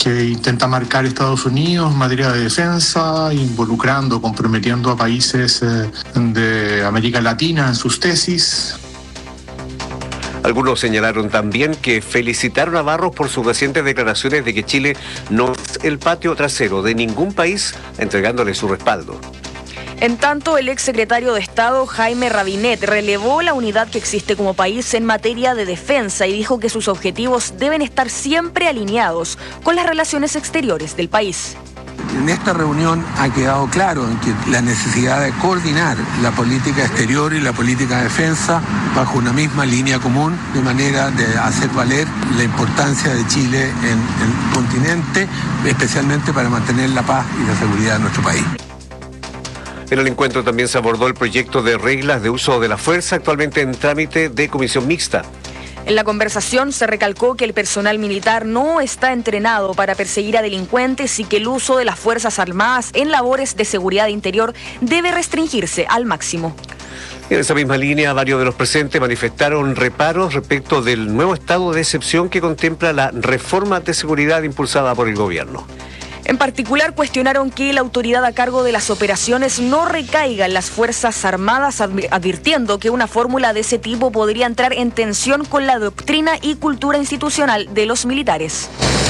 que intenta marcar Estados Unidos en materia de defensa, involucrando, comprometiendo a países de América Latina en sus tesis. Algunos señalaron también que felicitaron a Barros por sus recientes declaraciones de que Chile no es el patio trasero de ningún país, entregándole su respaldo. En tanto, el exsecretario de Estado, Jaime Rabinet, relevó la unidad que existe como país en materia de defensa y dijo que sus objetivos deben estar siempre alineados con las relaciones exteriores del país. En esta reunión ha quedado claro en que la necesidad de coordinar la política exterior y la política de defensa bajo una misma línea común, de manera de hacer valer la importancia de Chile en el continente, especialmente para mantener la paz y la seguridad de nuestro país. En el encuentro también se abordó el proyecto de reglas de uso de la fuerza, actualmente en trámite de comisión mixta. En la conversación se recalcó que el personal militar no está entrenado para perseguir a delincuentes y que el uso de las Fuerzas Armadas en labores de seguridad interior debe restringirse al máximo. En esa misma línea, varios de los presentes manifestaron reparos respecto del nuevo estado de excepción que contempla la reforma de seguridad impulsada por el gobierno. En particular, cuestionaron que la autoridad a cargo de las operaciones no recaiga en las Fuerzas Armadas, advirtiendo que una fórmula de ese tipo podría entrar en tensión con la doctrina y cultura institucional de los militares.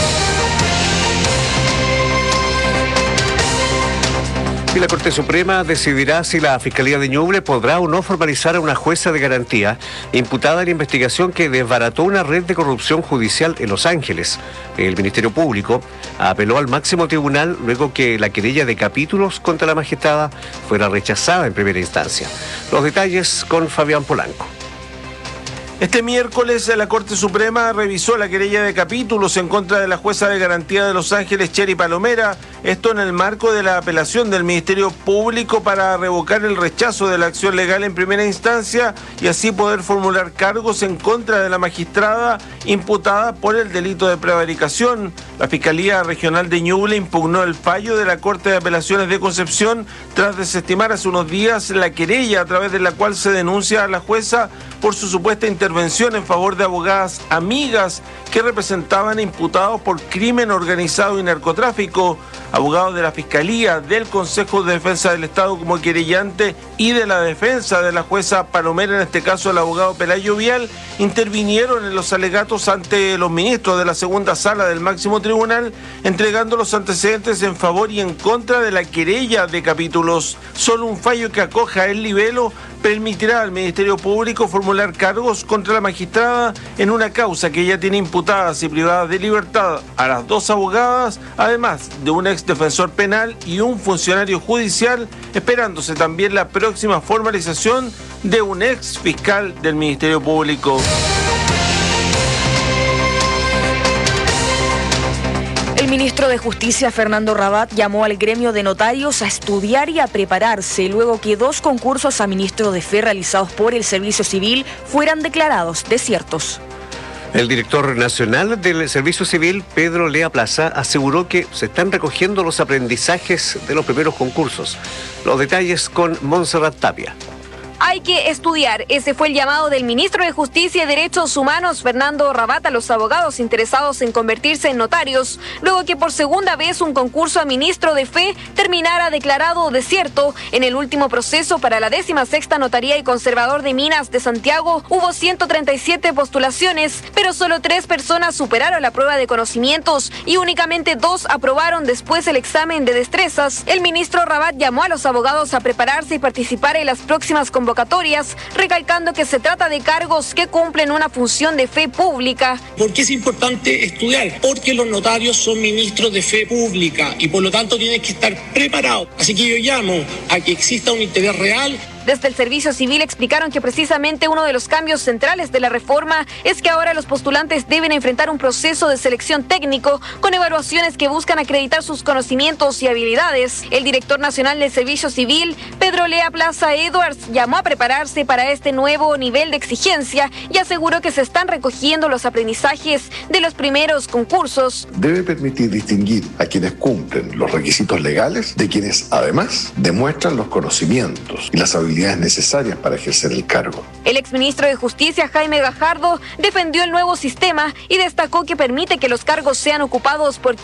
Y la Corte Suprema decidirá si la Fiscalía de Ñuble podrá o no formalizar a una jueza de garantía imputada en la investigación que desbarató una red de corrupción judicial en Los Ángeles. El Ministerio Público apeló al máximo tribunal luego que la querella de capítulos contra la magistrada fuera rechazada en primera instancia. Los detalles con Fabián Polanco. Este miércoles la Corte Suprema revisó la querella de capítulos en contra de la jueza de garantía de Los Ángeles, Cheri Palomera, esto en el marco de la apelación del Ministerio Público para revocar el rechazo de la acción legal en primera instancia y así poder formular cargos en contra de la magistrada imputada por el delito de prevaricación. La Fiscalía Regional de Ñuble impugnó el fallo de la Corte de Apelaciones de Concepción tras desestimar hace unos días la querella a través de la cual se denuncia a la jueza por su supuesta intervención en favor de abogadas amigas que representaban imputados por crimen organizado y narcotráfico. Abogados de la Fiscalía, del Consejo de Defensa del Estado como querellante y de la defensa de la jueza Palomera, en este caso el abogado Pelayo Vial, intervinieron en los alegatos ante los ministros de la segunda sala del máximo tribunal, entregando los antecedentes en favor y en contra de la querella de capítulos. Solo un fallo que acoja el libelo permitirá al Ministerio Público formular cargos contra la magistrada en una causa que ya tiene imputadas y privadas de libertad a las dos abogadas, además de un ex defensor penal y un funcionario judicial, esperándose también la próxima formalización de un ex fiscal del Ministerio Público. El ministro de Justicia, Fernando Rabat, llamó al gremio de notarios a estudiar y a prepararse luego que 2 concursos a ministro de fe realizados por el Servicio Civil fueran declarados desiertos. El director nacional del Servicio Civil, Pedro Lea Plaza, aseguró que se están recogiendo los aprendizajes de los primeros concursos. Los detalles con Montserrat Tapia. Hay que estudiar. Ese fue el llamado del ministro de Justicia y Derechos Humanos, Fernando Rabat, a los abogados interesados en convertirse en notarios, luego que por segunda vez un concurso a ministro de fe terminara declarado desierto. En el último proceso para la 16ª Notaría y Conservador de Minas de Santiago hubo 137 postulaciones, pero solo 3 personas superaron la prueba de conocimientos y únicamente 2 aprobaron después el examen de destrezas. El ministro Rabat llamó a los abogados a prepararse y participar en las próximas convocatorias, recalcando que se trata de cargos que cumplen una función de fe pública. ¿Por qué es importante estudiar? Porque los notarios son ministros de fe pública y por lo tanto tienen que estar preparados. Así que yo llamo a que exista un interés real. Desde el Servicio Civil explicaron que precisamente uno de los cambios centrales de la reforma es que ahora los postulantes deben enfrentar un proceso de selección técnico con evaluaciones que buscan acreditar sus conocimientos y habilidades. El director nacional del Servicio Civil, Pedro Lea Plaza Edwards, llamó a prepararse para este nuevo nivel de exigencia y aseguró que se están recogiendo los aprendizajes de los primeros concursos. Debe permitir distinguir a quienes cumplen los requisitos legales de quienes además demuestran los conocimientos y las habilidades necesarias para ejercer el cargo. El exministro de Justicia, Jaime Gajardo, defendió el nuevo sistema y destacó que permite que los cargos sean ocupados por